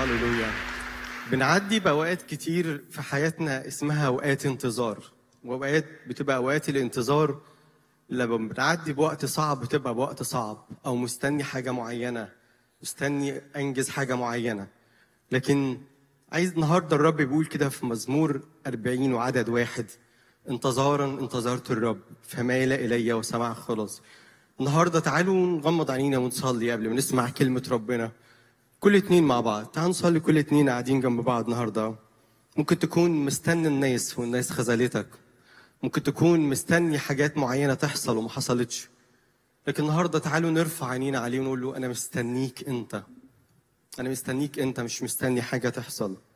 هللويا. بنعدي بأوقات كتير في حياتنا اسمها أوقات انتظار، وأوقات بتبقى أوقات الانتظار لما بنعدي بوقت صعب بتبقى بوقت صعب، أو مستني حاجة معينة، مستني أنجز حاجة معينة. لكن عايز النهاردة الرب بيقول كده في مزمور 40 وعدد 1: انتظارا انتظرت الرب فمال إلي وسمع خلاص. النهاردة تعالوا نغمض عينينا ونصلي قبل ما نسمع كلمة ربنا. كل اتنين مع بعض، تعالوا نصلي كل اتنين قاعدين جنب بعض النهاردة. ممكن تكون مستني الناس والناس خذلتك، ممكن تكون مستني حاجات معينة تحصل وما حصلتش، لكن النهاردة تعالوا نرفع عينينا عليه ونقول له أنا مستنيك أنت، أنا مستنيك أنت، مش مستني حاجة تحصل.